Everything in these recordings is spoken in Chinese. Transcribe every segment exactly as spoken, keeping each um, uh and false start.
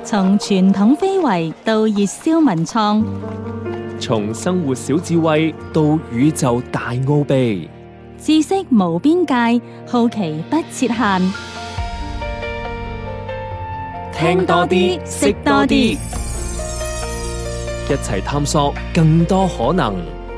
從傳統非遺到熱銷文創， 從生活小智慧到宇宙大奧秘， 知識無邊界，好奇不設限。 聽多啲，識多啲，一齊探索更多可能。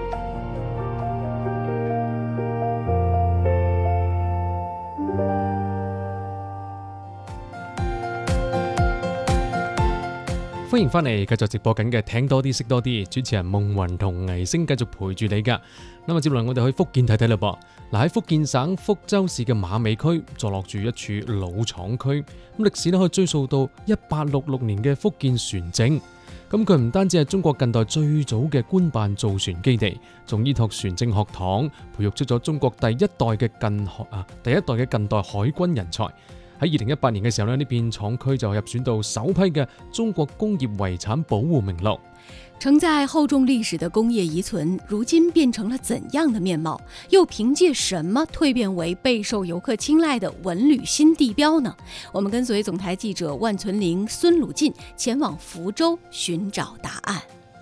歡迎翻嚟，繼續直播緊嘅聽多啲識多啲，主持人夢雲同藝星繼續陪住你噶。咁啊，接落嚟我哋去福建睇睇啦噃。嗱，喺福建省福州市嘅馬尾區坐落住一處老廠區，咁歷史咧可以追溯到一八六六年嘅福建船政。咁佢唔單止係中國近代最早嘅官辦造船基地，仲依託船政學堂，培育出咗中國第一代嘅近學啊，第一代嘅近代海軍人才。喺二零一八年嘅時候呢，呢片廠區就入選到首批嘅中國工業遺產保護名錄。 承載厚重歷史的工業遺存，如今變成了怎樣的面貌？又憑借什麼蛻變為備受遊客青睞的文旅新地標呢？我們跟隨總台記者萬存玲、孫魯進前往福州尋找答案。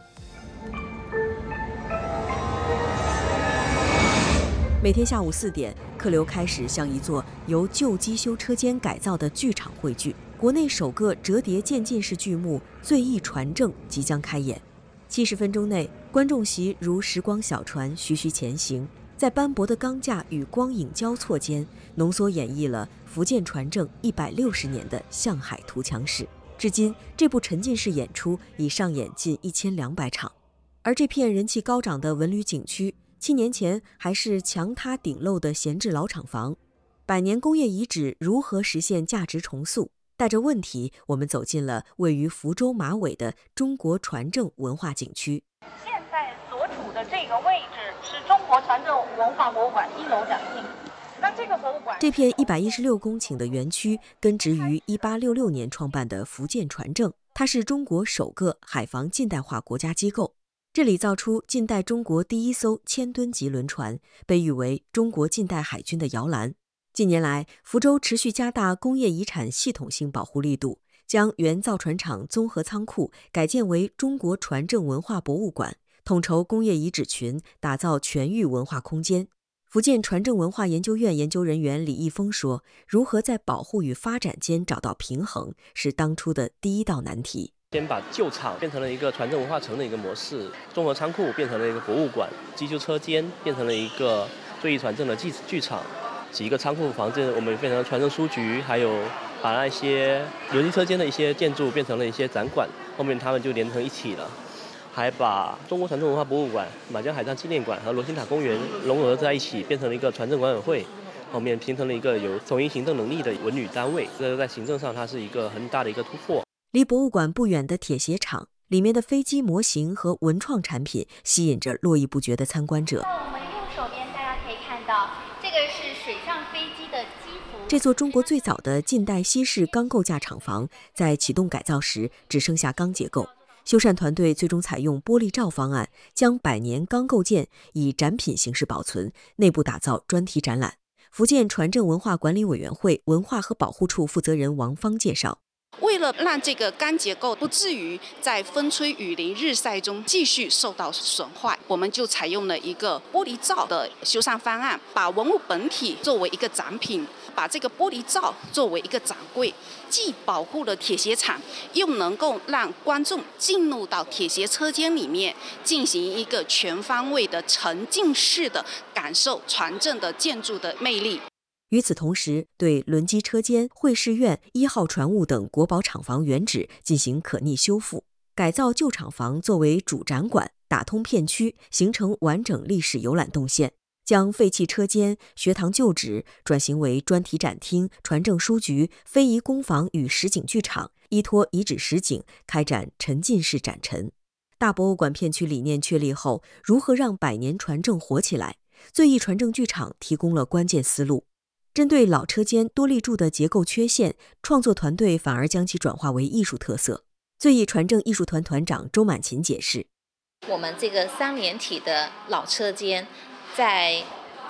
每天下午四點，客流開始向一座由舊機修車間改造的劇場匯聚。國內首個折疊漸進式劇目《醉意傳政》即將開演。七十分鐘內，觀眾席如時光小船徐徐前行，在斑駁的鋼架與光影交錯間，濃縮演繹了福建傳政一百六十年的向海圖強史。至今，這部沉浸式演出已上演近一千兩百場。而這片人氣高漲的文旅景區，七年前還是牆塌頂漏的閒置老廠房，百年工業遺址如何實現價值重塑？帶着問題，我們走進了位於福州馬尾的中國傳政文化景區。 現在所處的這個位置是中國傳政文化博物館一樓展廳。那這個博物館， 這片一百一十六公頃的園區根植於一八六六年創辦的福建傳政，它是中國首個海防近代化國家機構。這裡造出近代中國第一艘千噸級輪船，被譽為中國近代海軍的搖籃。近年來，福州持續加大工業遺產系統性保護力度，將原造船廠綜合倉庫改建為中國傳政文化博物館，統籌工業遺址群，打造全域文化空間。福建傳政文化研究院研究人員李義峰說，如何在保護與發展間找到平衡，是當初的第一道難題。 先把舊廠變成了一個傳政文化城的一個模式，綜合倉庫變成了一個博物館，機修車間變成了一個醉意傳政的劇劇場，幾個倉庫房間我們變成了傳政書局，還有把那些輪機車間的一些建築變成了一些展館，後面他們就連成一起了，還把中國傳政文化博物館、馬江海戰紀念館和羅星塔公園融合在一起，變成了一個傳政管委會，後面形成了一個有統一行政能力的文旅單位，這在行政上它是一個很大的一個突破。 離博物館不遠的鐵鞋廠，裡面的飛機模型和文創產品吸引着絡繹不絕的參觀者。 我們右手邊大家可以看到，這個是水上飛機的機服。 這座中國最早的近代西式鋼構架廠房，在啟動改造時只剩下鋼結構，修繕團隊最終採用玻璃罩方案，將百年鋼構件以展品形式保存，內部打造專題展覽。福建傳政文化管理委員會文化和保護處負責人王芳介紹， 為了讓這個鋼結構不至於在風吹雨淋日曬中繼續受到損壞，我們就採用了一個玻璃罩的修繕方案，把文物本體作為一個展品，把這個玻璃罩作為一個展櫃，既保護了鐵鞋廠，又能夠讓觀眾進入到鐵鞋車間裡面，進行一個全方位的沉浸式的感受傳政的建築的魅力。 與此同時，對輪機車間、會試院、一號船塢等國寶廠房原址進行可逆修復，改造舊廠房作為主展館，打通片區，形成完整歷史遊覽動線，將廢棄車間、學堂舊址轉型為專題展廳、傳政書局、非遺工坊與實景劇場，依託遺址實景開展沉浸式展陳。大博物館片區理念確立後，如何讓百年傳政活起來？醉意傳政劇場提供了關鍵思路。針對老車間多立柱的結構缺陷，創作團隊反而將其轉化為藝術特色。醉意傳政藝術團團長周滿琴解釋， 我們這個三連體的老車間在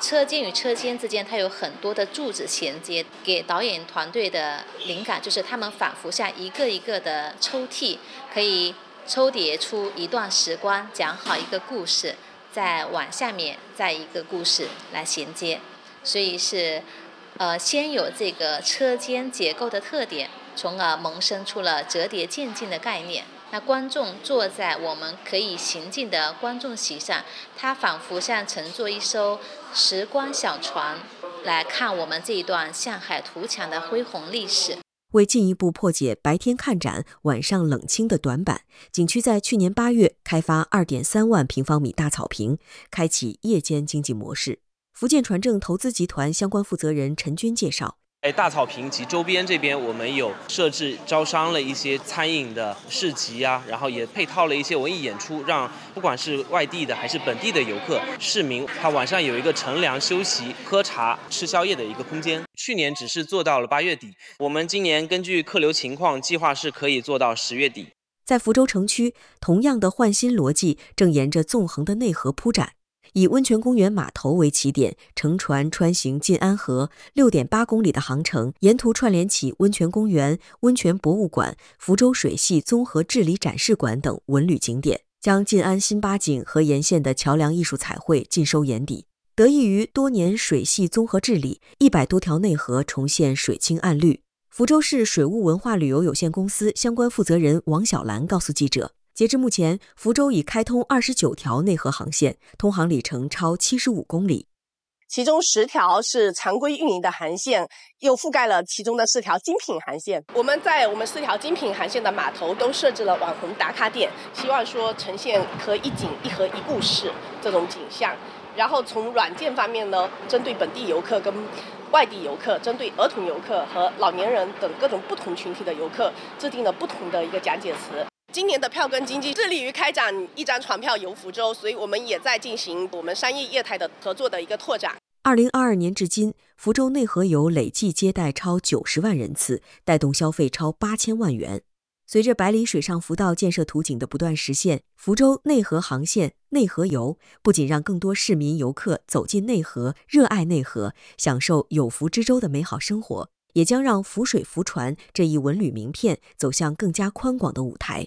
车间与车间之间它有很多的柱子衔接，给导演团队的灵感就是他们仿佛像一个一个的抽屉，可以抽叠出一段时光，讲好一个故事，再往下面再一个故事来衔接。所以是呃先有这个车间结构的特点，从而萌生出了折叠渐进的概念。那观众坐在我们可以行进的观众席上，他仿佛像乘坐一艘时光小船，来看我们这一段向海图强的恢宏历史。 为进一步破解白天看展、晚上冷清的短板，景区在去年八月开发 二点三万平方米大草坪，开启夜间经济模式。福建传政投资集团相关负责人陈军介绍， 在大草坪及周边这边，我们有设置招商了一些餐饮的市集啊，然后也配套了一些文艺演出，让不管是外地的还是本地的游客、市民，他晚上有一个乘凉休息、喝茶、吃宵夜的一个空间。去年只是做到了八月底，我们今年根据客流情况，计划是可以做到十月底。 在福州城区，同样的换新逻辑正沿着纵横的内河铺展。以温泉公园码头为起点，乘船穿行晋安河 六点八公里的航程，沿途串联起温泉公园、温泉博物馆、福州水系综合治理展示馆等文旅景点，将晋安新八景和沿线的桥梁艺术彩绘尽收眼底。得益于多年水系综合治理，一百多条内河重现水清岸绿。福州市水务文化旅游有限公司相关负责人王小兰告诉记者，截至目前，福州已开通二十九条内河航线，通航里程超七十五公里。 其中十条是常规运营的航线，又覆盖了其中的四条精品航线。我们在我们四条精品航线的码头都设置了网红打卡点，希望说呈现河一景一河一故事这种景象。然后从软件方面呢，针对本地游客跟外地游客，针对儿童游客和老年人等各种不同群体的游客，制定了不同的一个讲解词。今年的票根经济致力于开展一张船票游福州，所以我们也在进行我们商业业态的合作的一个拓展。 二零二二年至今，福州内河游累计接待超九十万人次，带动消费超八千万元。随着百里水上浮道建设图景的不断实现，福州内河航线内河游不仅让更多市民游客走进内河，热爱内河，享受有福之州的美好生活，也将让浮水浮船这一文旅名片走向更加宽广的舞台。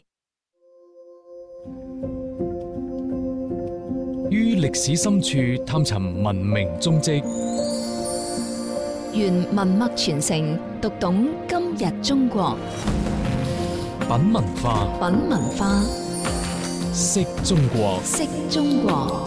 於歷史深處探尋文明蹤跡， 願文脈傳承，讀懂今日中國。 品文化， 品文化， 識中國， 識中國。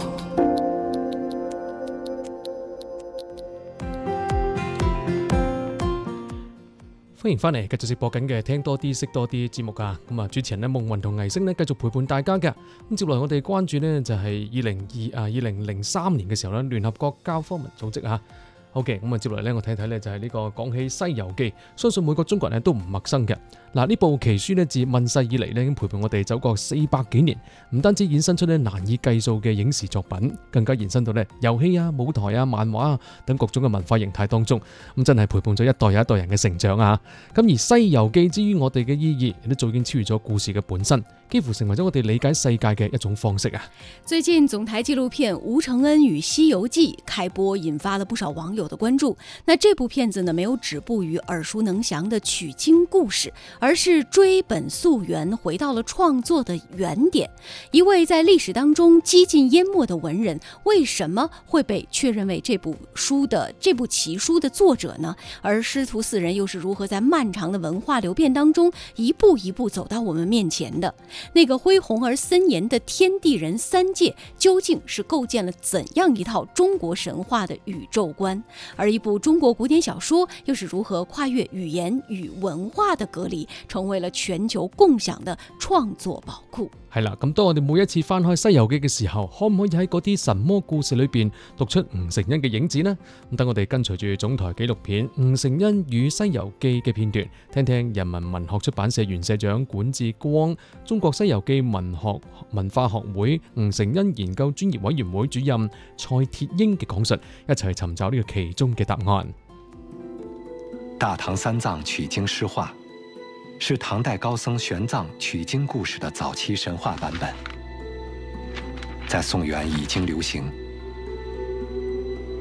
歡迎翻嚟，繼續直播緊嘅聽多啲識多啲節目啊！咁啊，主持人咧夢雲同藝星咧繼續陪伴大家嘅。咁接落嚟我哋關注呢，就係二零二啊二零零三年嘅時候咧，聯合國教科文組織啊。OK， 咁啊接落嚟咧，我睇睇咧就係呢個講起《西遊記》，相信每個中國人咧都唔陌生嘅。嗱，呢部奇書咧自問世以嚟咧已經陪伴我哋走過四百幾年，唔單止衍生出咧難以計數嘅影視作品，更加延伸到咧遊戲啊、舞台啊、漫畫啊等各種嘅文化形態當中，咁真係陪伴咗一代又一代人嘅成長啊！咁而《西遊記》之於我哋嘅意義，亦都早已經超越咗故事嘅本身，幾乎成為咗我哋理解世界嘅一種方式啊！ 最近總台紀錄片《吳承恩與西遊記》開播，引發了不少網友的關注。那這部片子呢，沒有止步於耳熟能詳的取經故事，而是追本溯源，回到了創作的原點。一位在歷史當中幾近淹沒的文人，為什麼會被確認為這部書的這部奇書的作者呢？而師徒四人又是如何在漫長的文化流變當中一步一步走到我們面前的？那個恢宏而森嚴的天地人三界，究竟是構建了怎樣一套中國神話的宇宙觀？而一部中國古典小說又是如何跨越語言與文化的隔離，成為了全球共享的創作寶庫？ 係啦，咁當我哋每一次翻開《西遊記》嘅時候，可唔可以喺嗰啲神魔故事裏邊讀出吳承恩嘅影子呢？咁等我哋跟隨住總台紀錄片《吳承恩與西遊記》嘅片段，聽聽人民文學出版社原社長管志光、中國西遊記文學文化學會吳承恩研究專業委員會主任蔡鐵英嘅講述，一齊尋找呢個其中嘅答案。 大唐三藏取經詩話是唐代高僧玄奘取經故事的早期神話版本，在宋元已經流行。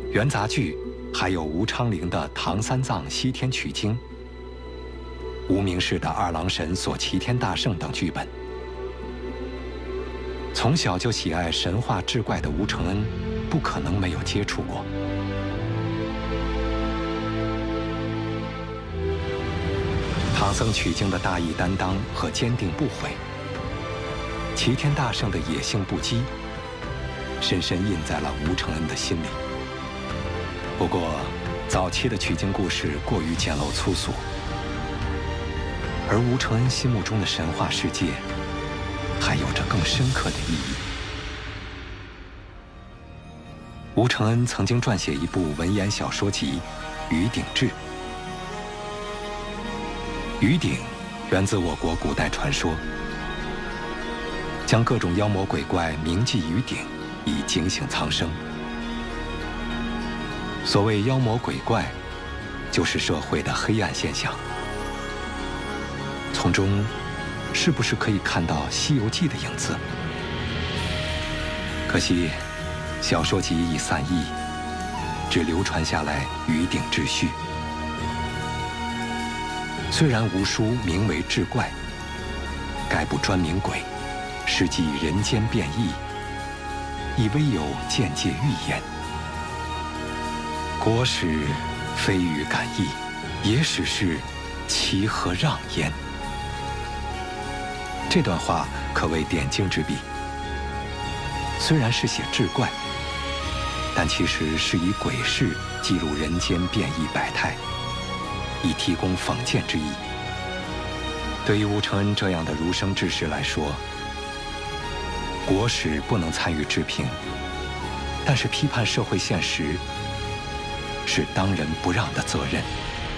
元杂剧还有吴昌龄的《唐三藏西天取经》，无名氏的《二郎神锁齐天大圣》等剧本。从小就喜爱神话志怪的吴承恩，不可能没有接触过。唐僧取经的大义担当和坚定不悔，齐天大圣的野性不羁，深深印在了吴承恩的心里。不过，早期的取经故事过于简陋粗俗，而吴承恩心目中的神话世界，还有着更深刻的意义。吴承恩曾经撰写一部文言小说集《鱼鼎志》。鱼鼎源自我国古代传说，将各种妖魔鬼怪铭记于鼎，以警醒苍生。所谓妖魔鬼怪，就是社会的黑暗现象。从中，是不是可以看到《西游记》的影子？可惜，小说集已散佚，只流传下来《鱼鼎志序》。虽然无书名为志怪，概不专名鬼，实际人间变异，亦微有间接预言。国史非语感意，野史是其何让焉？这段话可谓点睛之笔。虽然是写志怪，但其实是以鬼事记录人间变异百态，以提供讽谏之意。对于吴承恩这样的儒生志士来说，国史不能参与制评，但是批判社会现实是当仁不让的责任。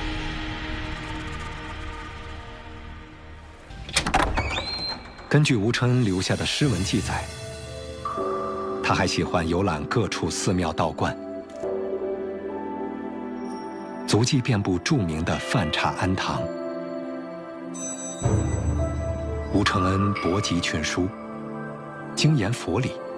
根据吴承恩留下的诗文记载，他还喜欢游览各处寺庙道观，足迹遍布著名的梵刹庵堂。吴承恩博集群书，精研佛理，